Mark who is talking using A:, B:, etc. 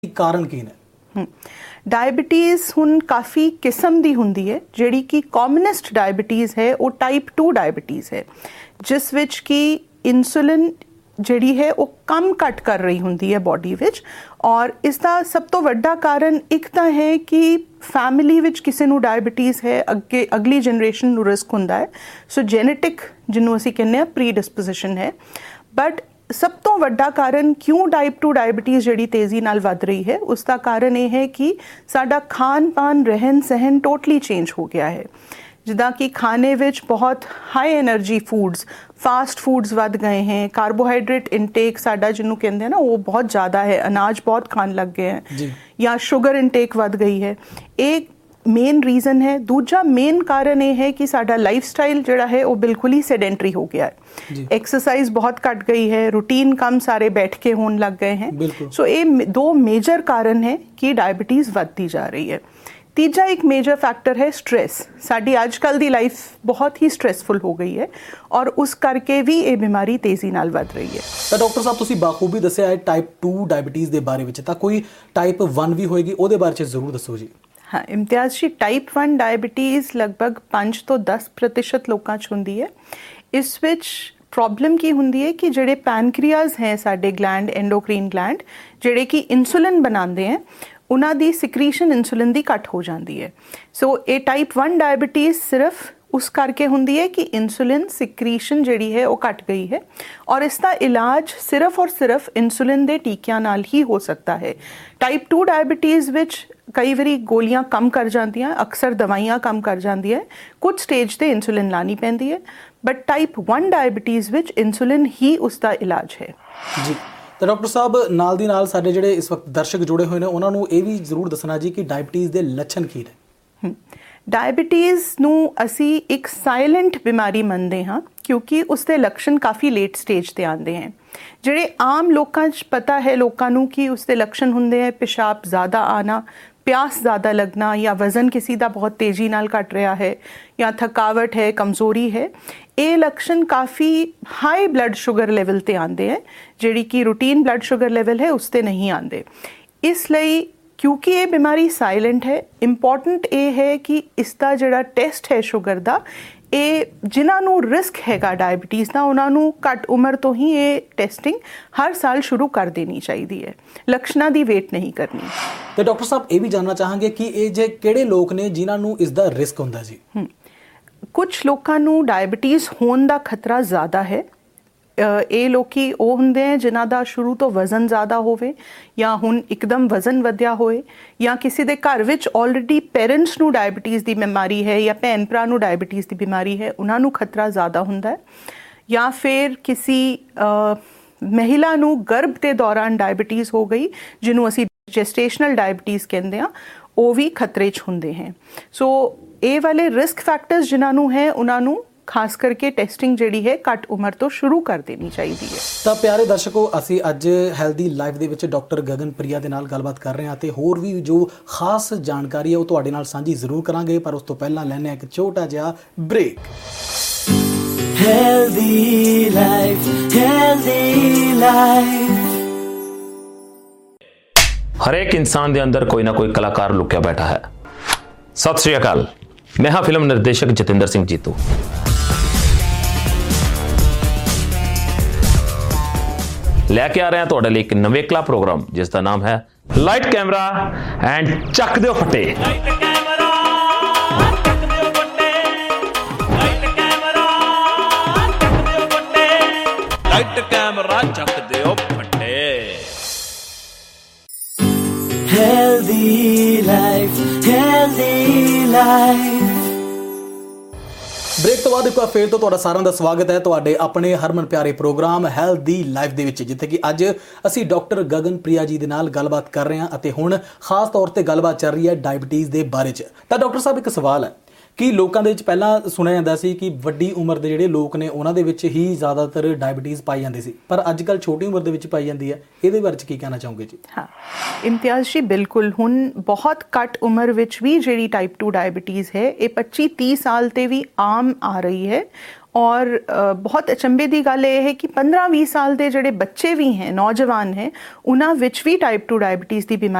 A: ਕਾਰਨ ਕੀ ਨੇ?
B: डायबिटीज़ हुण काफ़ी किस्म दी हुंदी है। जिहड़ी कि कॉमनस्ट डायबिटीज़ है वो टाइप 2 डायबिटीज़ है, जिस विच कि इंसुलिन जिहड़ी है वो कम घट कर रही हुंदी है बॉडी विच। और इसका सब तो वड्डा कारण एक तो है कि फैमिली विच किसी नूं डायबिटीज़ है, अगे अगली जनरेशन नूं रिस्क हुंदा है। सो जेनेटिक जिन्हों असीं कहने आ प्री डिस्पोजिशन है। बट सब तो वड्डा कारण क्यों टाइप 2 डायबिटीज़ जिहड़ी तेज़ी नाल वध रही है, उसका कारण ये है कि साडा खान पान रहन सहन टोटली चेंज हो गया है। जिदा कि खाने विच बहुत high energy foods, fast foods वध गए हैं, कार्बोहाइड्रेट इनटेक साडा जिन्हों कहते हैं ना वो बहुत ज़्यादा है, अनाज बहुत खान लग गए हैं, या शुगर इनटेक वध गई है। एक मेन रीज़न है। दूजा मेन कारण ये है कि साडा लाइफस्टाइल जिहड़ा है वो बिल्कुल ही सेडेंटरी हो गया है। एक्सरसाइज बहुत घट गई है, रूटीन कम सारे बैठ के होने लग गए हैं। सो ये दो मेजर कारण है कि डायबिटीज़ बढ़ती जा रही है। तीजा एक मेजर फैक्टर है स्ट्रेस। साडी आजकल दी लाइफ बहुत ही स्ट्रेसफुल हो गई है और उस करके भी ये बीमारी तेज़ी नाल वध रही है।
A: तो डॉक्टर साहब तुसीं बाखूबी दस्सिया है टाइप 2 डायबिटीज़ के बारे में, तो कोई टाइप 1 भी होएगी, उहदे बारे जरूर दसो जी।
B: हाँ इम्तियाज़ जी, टाइप 1 डायबिटीज़ लगभग 5 ਤੋਂ 10% लोगों च हुंदी है। इस विच प्रॉब्लम की हुंदी है कि जिहड़े पैनक्रियाज हैं साडे ग्लैंड, एंडोक्रीन ग्लैंड, जिहड़े कि इंसुलिन बनाते हैं, उन्हां दी सिक्रीशन इंसुलिन दी घट हो जाती है। सो ये टाइप 1 डायबिटीज़ सिर्फ उस करके हुंदी है कि इंसुलिन सिक्रीशन जिहड़ी है वो घट गई है, और इसका इलाज सिर्फ और सिर्फ इंसुलिन दे टीकियां नाल ही हो सकता है। टाइप 2 डायबिटीज़ विच कई बारी गोलियां कम कर जांदियां, अक्सर दवाइयां कम कर जांदियां, कुछ स्टेज ते इंसुलिन लानी पैंदी है। But type 1 diabetes which insulin ही उसका इलाज है
A: जी। तो डॉक्टर साहब नाल दी नाल साडे जिहड़े इस वक्त दर्शक जुड़े हुए हैं उन्हां नूं ये भी जरूर दसना जी कि डायबिटीज़ के लक्षण की ने?
B: डायबिटीज़ नूं असी एक साइलेंट बीमारी मनते हाँ, क्योंकि उसके लक्षण काफ़ी लेट स्टेज ते आते हैं। जिहड़े आम लोकां च पता है लोकां नूं कि उसके लक्षण हुंदे हैं पेशाब ज़्यादा आना, प्यास ज़्यादा लगना, या वज़न किसी का बहुत तेज़ी नाल घट रहा है, या थकावट है, कमज़ोरी है। ये लक्षण काफ़ी हाई ब्लड शुगर लेवल ते आते हैं, जिहड़ी कि रूटीन ब्लड शुगर लेवल है उसते नहीं आते। इसलिए क्योंकि ये बीमारी साइलेंट है, इंपॉर्टेंट ये है कि इसका जिहड़ा टेस्ट है शुगर का, ये जिन्होंने रिस्क हैगा डायबिटीज़ का उन्होंने घट उम्र तो ही ये टेस्टिंग हर साल शुरू कर देनी चाहिए है। लक्षणों की वेट नहीं करनी।
A: तो डॉक्टर साहब ये भी जानना चाहेंगे कि ये जे किहड़े लोग ने जिन्होंने इसका रिस्क हुंदा जी?
B: कुछ लोगों को डायबिटीज़ होने का खतरा ज़्यादा है। ये लोग वो होंदे हैं जिन्हां दा शुरू तो वज़न ज़्यादा होवे, या हुण एकदम वज़न वधिया होए, या किसी दे घर विच ऑलरेडी पेरेंट्स नूं डायबिटीज़ की बीमारी है, या भैन भरा नूं डायबिटीज़ की बीमारी है, उन्हां नूं खतरा ज़्यादा हुंदा है। या फिर किसी महिला नूं गर्भ के दौरान डायबिटीज़ हो गई, जिन्हों असी जेस्टेशनल डायबिटीज़ कहते हैं, वो भी खतरे च हुंदे हैं। सो ये वाले रिस्क फैक्टर्स जिन्हों है उन्होंने खास करके टेस्टिंग जिहड़ी है घट उम्र तो शुरू कर देनी चाहिए है।
A: तो प्यारे दर्शकों, असी अज हैल्दी लाइफ दे विच डॉक्टर गगन प्रिया दे नाल गलबात कर रहे हैं, तो होर भी जो खास जानकारी है वो तुहाडे नाल साझी जरूर करांगे, पर उस तो पहला लैने एक छोटा जिहा break.
C: Healthy life, healthy life.
D: हर एक इंसान के अंदर कोई ना कोई कलाकार लुकिया बैठा है। सत श्री अकाल, मैं हाँ फिल्म निर्देशक जतिंदर सिंह जीतू। लैके आ रहे हैं तुहाडे लई एक नवेकला प्रोग्राम जिसका नाम है लाइट कैमरा एंड चक दिओ फट्टे।
C: लाइट कैमरा चक दिओ फट्टे। Healthy life, healthy life.
A: Break तो बाद एक बार फिर तो तुहाडा सारिਆਂ ਦਾ स्वागत है तुहाडे अपने हरमन प्यारे प्रोग्राम हैल्दी लाइफ ਦੇ ਵਿੱਚ, ਜਿੱਥੇ ਕਿ ਅੱਜ ਅਸੀਂ ਡਾਕਟਰ ਗਗਨ ਪ੍ਰਿਆ ਜੀ ਦੇ ਨਾਲ ਗੱਲਬਾਤ ਕਰ ਰਹੇ ਹਾਂ ਅਤੇ ਹੁਣ ਖਾਸ ਤੌਰ ਤੇ ਗੱਲਬਾਤ ਚੱਲ ਰਹੀ ਹੈ ਡਾਇਬੀਟੀਜ਼ ਦੇ ਬਾਰੇ 'ਚ। ਤਾਂ ਡਾਕਟਰ ਸਾਹਿਬ ਇੱਕ ਸਵਾਲ ਹੈ ਕਿ ਲੋਕਾਂ ਦੇ ਵਿੱਚ ਪਹਿਲਾਂ ਸੁਣਿਆ ਜਾਂਦਾ ਸੀ ਕਿ ਵੱਡੀ ਉਮਰ ਦੇ ਜਿਹੜੇ ਲੋਕ ਨੇ ਉਹਨਾਂ ਦੇ ਵਿੱਚ ਹੀ ਜ਼ਿਆਦਾਤਰ ਡਾਇਬੀਟੀਜ਼ ਪਾਈ ਜਾਂਦੀ ਸੀ, ਪਰ ਅੱਜ ਕੱਲ੍ਹ ਛੋਟੀ ਉਮਰ ਦੇ ਵਿੱਚ ਪਾਈ ਜਾਂਦੀ ਹੈ। ਇਹਦੇ ਬਾਰੇ 'ਚ ਕੀ ਕਹਿਣਾ ਚਾਹੋਗੇ ਜੀ?
B: ਹਾਂ ਇਮਤਿਆਜ਼ ਜੀ, ਬਿਲਕੁਲ ਹੁਣ ਬਹੁਤ ਘੱਟ ਉਮਰ ਵਿੱਚ ਵੀ ਜਿਹੜੀ ਟਾਈਪ 2 ਡਾਇਬੀਟੀਜ਼ ਹੈ ਇਹ 25-30 ਸਾਲ ਤੇ ਵੀ ਆਮ ਆ ਰਹੀ ਹੈ। ਔਰ ਬਹੁਤ ਅਚੰਭੇ ਦੀ ਗੱਲ ਇਹ ਹੈ ਕਿ 15-20 ਸਾਲ ਦੇ ਜਿਹੜੇ ਬੱਚੇ ਵੀ ਹੈ, ਨੌਜਵਾਨ ਹੈ, ਉਹਨਾਂ ਵਿੱਚ ਵੀ ਟਾਈਪ 2 ਡਾਇਬੀਟੀਜ਼ ਦੀ ਬਿਮਾਰੀ